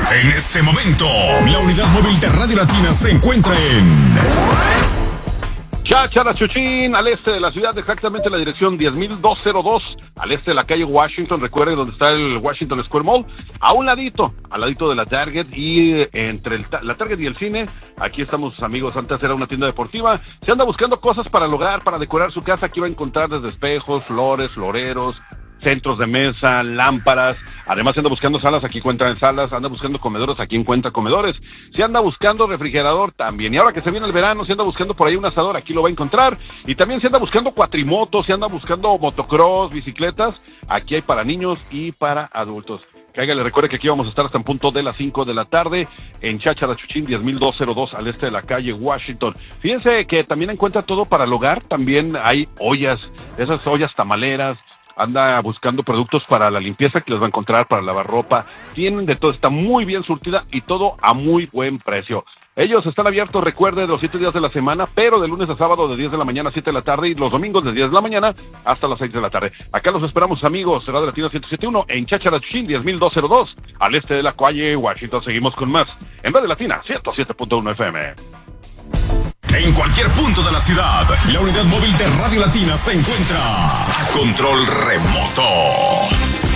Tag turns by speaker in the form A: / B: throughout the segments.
A: En este momento, la unidad móvil de Radio Latina se encuentra en
B: Cháchara Chuchín, al este de la ciudad, exactamente la dirección 10.202, al este de la calle Washington. Recuerden donde está el Washington Square Mall, a un ladito, al ladito de la Target, y entre la Target y el cine, aquí estamos amigos. Antes era una tienda deportiva. Si anda buscando cosas para el hogar, para decorar su casa, aquí va a encontrar desde espejos, flores, floreros, centros de mesa, lámparas. Además, si anda buscando salas, aquí encuentra salas. Anda buscando comedores, aquí encuentra comedores. Si anda buscando refrigerador, también. Y ahora que se viene el verano, si anda buscando por ahí un asador, aquí lo va a encontrar. Y también si anda buscando cuatrimotos, si anda buscando motocross, bicicletas, aquí hay para niños y para adultos. Cáigale, recuerde que aquí vamos a estar hasta en punto de las 5 de la tarde en Cháchara Chuchín, 10.202, al este de la calle Washington. Fíjense que también encuentra todo para el hogar. También hay ollas, esas ollas tamaleras. Anda buscando productos para la limpieza, que los va a encontrar para lavar ropa. Tienen de todo, está muy bien surtida y todo a muy buen precio. Ellos están abiertos, recuerde, los 7 días de la semana, pero de lunes a sábado de 10 de la mañana a 7 de la tarde, y los domingos de 10 de la mañana hasta las 6 de la tarde. Acá los esperamos, amigos, Radio Latina 107.1 en Cháchara Chuchín, 10.202, al este de la calle Washington. Seguimos con más en Radio Latina 107.1 FM.
A: En cualquier punto de la ciudad, la unidad móvil de Radio Latina se encuentra a control remoto.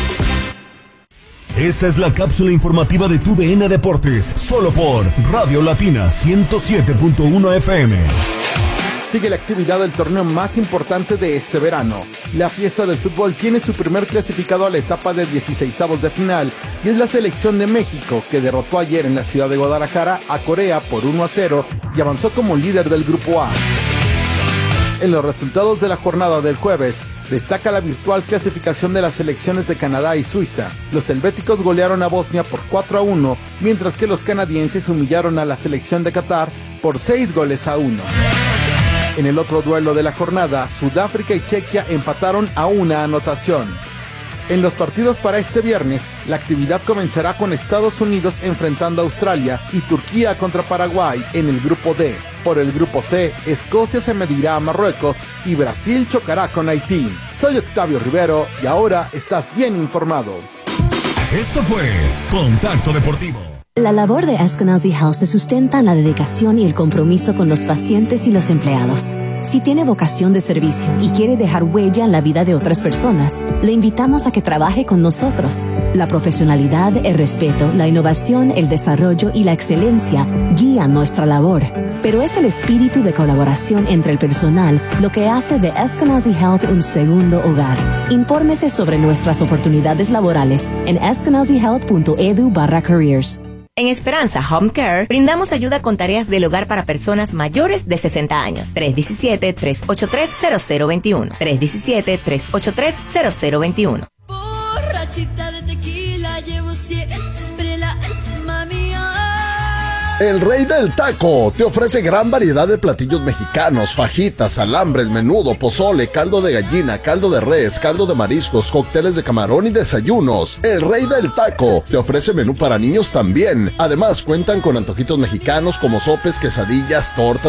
C: Esta es la cápsula informativa de tu DN Deportes, solo por Radio Latina 107.1 FM.
D: Sigue la actividad del torneo más importante de este verano. La fiesta del fútbol tiene su primer clasificado a la etapa de 16avos de final, y es la selección de México, que derrotó ayer en la ciudad de Guadalajara a Corea por 1-0 y avanzó como líder del grupo A. En los resultados de la jornada del jueves, destaca la virtual clasificación de las selecciones de Canadá y Suiza. Los helvéticos golearon a Bosnia por 4-1, mientras que los canadienses humillaron a la selección de Qatar por 6-1. En el otro duelo de la jornada, Sudáfrica y Chequia empataron a una anotación. En los partidos para este viernes, la actividad comenzará con Estados Unidos enfrentando a Australia y Turquía contra Paraguay en el grupo D. Por el grupo C, Escocia se medirá a Marruecos y Brasil chocará con Haití. Soy Octavio Rivero y ahora estás bien informado.
C: Esto fue Contacto Deportivo.
E: La labor de Eskenazi Health se sustenta en la dedicación y el compromiso con los pacientes y los empleados. Si tiene vocación de servicio y quiere dejar huella en la vida de otras personas, le invitamos a que trabaje con nosotros. La profesionalidad, el respeto, la innovación, el desarrollo y la excelencia guían nuestra labor. Pero es el espíritu de colaboración entre el personal lo que hace de Eskenazi Health un segundo hogar. Infórmese sobre nuestras oportunidades laborales en eskenazihealth.edu/careers.
F: En Esperanza Home Care brindamos ayuda con tareas del hogar para personas mayores de 60 años. 317-383-0021. 317-383-0021.
G: Borrachita de tequila, llevo siempre la alma mía.
H: El Rey del Taco te ofrece gran variedad de platillos mexicanos: fajitas, alambres, menudo, pozole, caldo de gallina, caldo de res, caldo de mariscos, cócteles de camarón y desayunos. El Rey del Taco te ofrece menú para niños también. Además, cuentan con antojitos mexicanos como sopes, quesadillas, tortas,